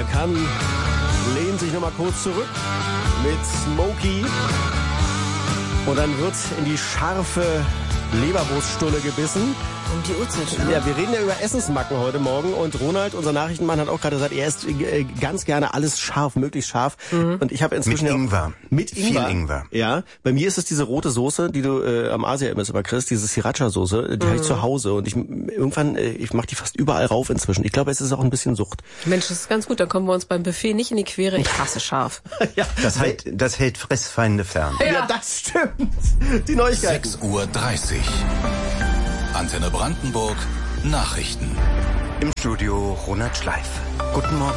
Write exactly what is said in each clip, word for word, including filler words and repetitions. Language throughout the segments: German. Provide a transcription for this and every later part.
er kann, lehnt sich nochmal kurz zurück mit Smokey. Und dann wird in die scharfe Leberwurststulle gebissen. Um die Uhrzeit schon. Ja, wir reden ja über Essensmacken heute Morgen und Ronald, unser Nachrichtenmann, hat auch gerade gesagt, er isst äh, ganz gerne alles scharf, möglichst scharf. Mhm. Und ich habe inzwischen mit Ingwer. Mit Ingwer. Viel Ingwer. Ja, bei mir ist es diese rote Soße, die du äh, am Asia-Imbiss immer kriegst, diese Sriracha-Soße, die mhm. habe ich zu Hause und ich irgendwann, äh, ich mache die fast überall rauf inzwischen. Ich glaube, es ist auch ein bisschen Sucht. Mensch, das ist ganz gut, dann kommen wir uns beim Buffet nicht in die Quere. Ich hasse scharf. Ja, das hält, das hält Fressfeinde fern. Ja, ja, das stimmt. Die Neuigkeiten. sechs Uhr dreißig. Antenne Brandenburg, Nachrichten. Im Studio Ronald Schleif. Guten Morgen.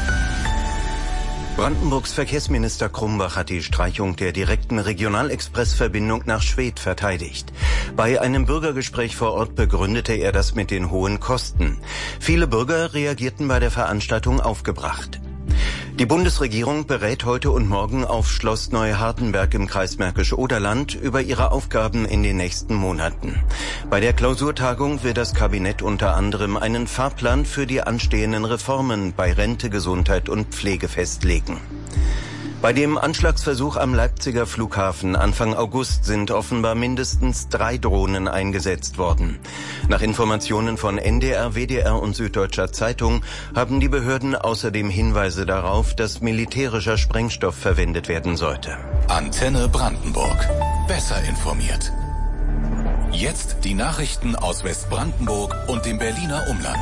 Brandenburgs Verkehrsminister Krumbach hat die Streichung der direkten Regionalexpressverbindung nach Schwedt verteidigt. Bei einem Bürgergespräch vor Ort begründete er das mit den hohen Kosten. Viele Bürger reagierten bei der Veranstaltung aufgebracht. Die Bundesregierung berät heute und morgen auf Schloss Neuhardenberg im Kreis Märkisch-Oderland über ihre Aufgaben in den nächsten Monaten. Bei der Klausurtagung will das Kabinett unter anderem einen Fahrplan für die anstehenden Reformen bei Rente, Gesundheit und Pflege festlegen. Bei dem Anschlagsversuch am Leipziger Flughafen Anfang August sind offenbar mindestens drei Drohnen eingesetzt worden. Nach Informationen von N D R, W D R und Süddeutscher Zeitung haben die Behörden außerdem Hinweise darauf, dass militärischer Sprengstoff verwendet werden sollte. Antenne Brandenburg. Besser informiert. Jetzt die Nachrichten aus Westbrandenburg und dem Berliner Umland.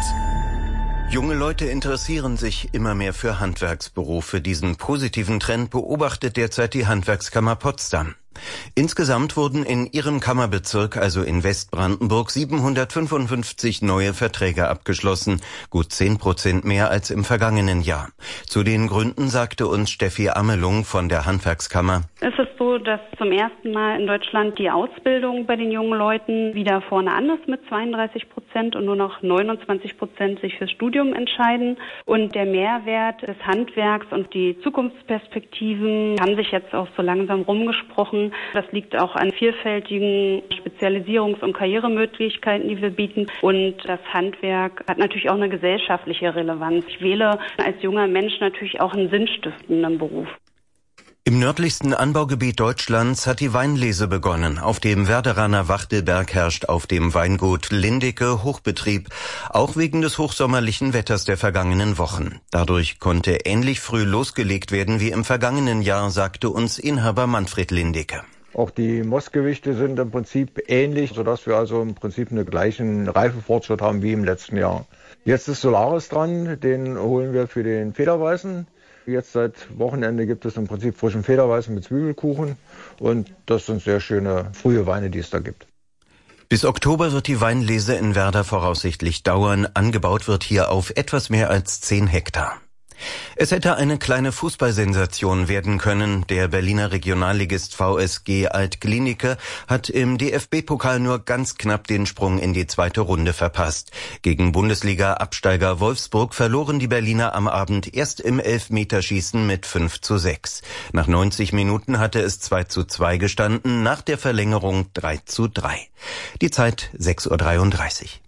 Junge Leute interessieren sich immer mehr für Handwerksberufe. Diesen positiven Trend beobachtet derzeit die Handwerkskammer Potsdam. Insgesamt wurden in ihrem Kammerbezirk, also in Westbrandenburg, siebenhundertfünfundfünfzig neue Verträge abgeschlossen, gut zehn Prozent mehr als im vergangenen Jahr. Zu den Gründen sagte uns Steffi Amelung von der Handwerkskammer: Es ist so, dass zum ersten Mal in Deutschland die Ausbildung bei den jungen Leuten wieder vorne an ist mit zweiunddreißig Prozent und nur noch neunundzwanzig Prozent sich fürs Studium entscheiden. Und der Mehrwert des Handwerks und die Zukunftsperspektiven haben sich jetzt auch so langsam rumgesprochen. Das liegt auch an vielfältigen Spezialisierungs- und Karrieremöglichkeiten, die wir bieten. Und das Handwerk hat natürlich auch eine gesellschaftliche Relevanz. Ich wähle als junger Mensch natürlich auch einen sinnstiftenden Beruf. Im nördlichsten Anbaugebiet Deutschlands hat die Weinlese begonnen. Auf dem Werderaner Wachtelberg herrscht auf dem Weingut Lindecke Hochbetrieb, auch wegen des hochsommerlichen Wetters der vergangenen Wochen. Dadurch konnte ähnlich früh losgelegt werden wie im vergangenen Jahr, sagte uns Inhaber Manfred Lindecke. Auch die Mostgewichte sind im Prinzip ähnlich, sodass wir also im Prinzip einen gleichen Reifefortschritt haben wie im letzten Jahr. Jetzt ist Solaris dran, den holen wir für den Federweißen. Jetzt seit Wochenende gibt es im Prinzip frischen Federweißen mit Zwiebelkuchen und das sind sehr schöne frühe Weine, die es da gibt. Bis Oktober wird die Weinlese in Werder voraussichtlich dauern. Angebaut wird hier auf etwas mehr als zehn Hektar. Es hätte eine kleine Fußballsensation werden können. Der Berliner Regionalligist V S G Alt-Glienicke hat im D F B-Pokal nur ganz knapp den Sprung in die zweite Runde verpasst. Gegen Bundesliga-Absteiger Wolfsburg verloren die Berliner am Abend erst im Elfmeterschießen mit fünf zu sechs. Nach neunzig Minuten hatte es zwei zu zwei gestanden, nach der Verlängerung drei zu drei. Die Zeit sechs Uhr dreiunddreißig.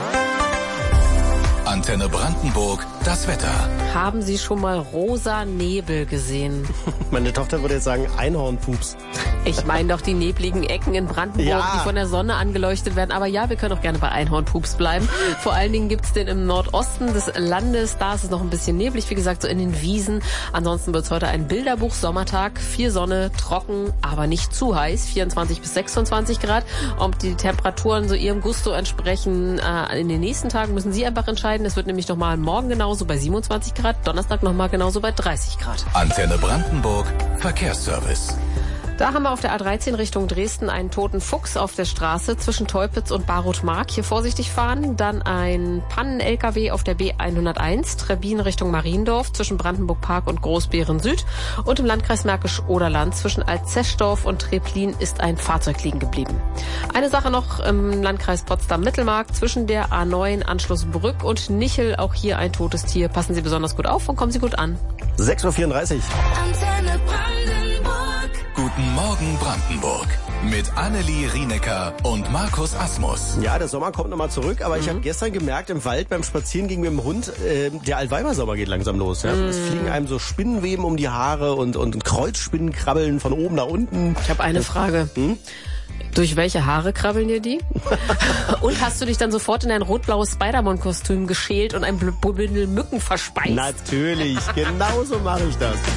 Antenne Brandenburg, das Wetter. Haben Sie schon mal rosa Nebel gesehen? Meine Tochter würde jetzt sagen Einhornpups. Ich meine doch die nebligen Ecken in Brandenburg, Ja. die von der Sonne angeleuchtet werden. Aber ja, wir können auch gerne bei Einhornpups bleiben. Vor allen Dingen gibt's den im Nordosten des Landes. Da ist es noch ein bisschen neblig, wie gesagt, so in den Wiesen. Ansonsten wird's heute ein Bilderbuch-Sommertag. Viel Sonne, trocken, aber nicht zu heiß. vierundzwanzig bis sechsundzwanzig Grad. Ob die Temperaturen so Ihrem Gusto entsprechen, äh, in den nächsten Tagen müssen Sie einfach entscheiden. Es wird nämlich nochmal morgen genauso bei siebenundzwanzig Grad, Donnerstag nochmal genauso bei dreißig Grad. Antenne Brandenburg, Verkehrsservice. Da haben wir auf der A dreizehn Richtung Dresden einen toten Fuchs auf der Straße zwischen Teupitz und Barroth-Mark. Hier vorsichtig fahren. Dann ein Pannen-L K W auf der B hunderteins, Trebbin Richtung Mariendorf zwischen Brandenburg Park und Großbeeren Süd. Und im Landkreis Märkisch-Oderland zwischen Altzeschdorf und Treplin ist ein Fahrzeug liegen geblieben. Eine Sache noch im Landkreis Potsdam-Mittelmark zwischen der A neun Anschluss Brück und Nichel. Auch hier ein totes Tier. Passen Sie besonders gut auf und kommen Sie gut an. sechs Uhr vierunddreißig. Guten Morgen Brandenburg. Mit Annelie Rienecker und Markus Asmus. Ja, der Sommer kommt nochmal zurück, aber mhm. ich habe gestern gemerkt, im Wald beim Spazieren ging mit dem Hund, äh, der Altweibersommer geht langsam los. Ja? Mhm. Es fliegen einem so Spinnenweben um die Haare und, und Kreuzspinnen krabbeln von oben nach unten. Ich habe eine Frage. Hm? Durch welche Haare krabbeln dir die? Und hast du dich dann sofort in ein rot-blaues Spider-Man-Kostüm geschält und ein Bündel Mücken verspeist? Natürlich, genau so mache ich das.